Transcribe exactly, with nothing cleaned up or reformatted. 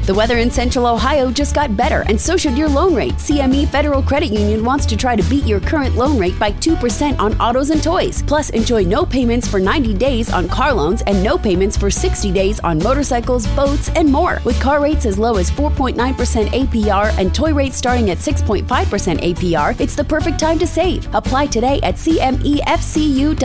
The weather in Central Ohio just got better, and so should your loan rate. C M E Federal Credit Union wants to try to beat your current loan rate by two percent on autos and toys. Plus, enjoy no payments for ninety days on car loans and no payments for sixty days on motorcycles, boats, and more. With car rates as low as four point nine percent A P R and toy rates starting at six point five percent A P R, it's the perfect time to save. Apply today at C M E F C U dot com.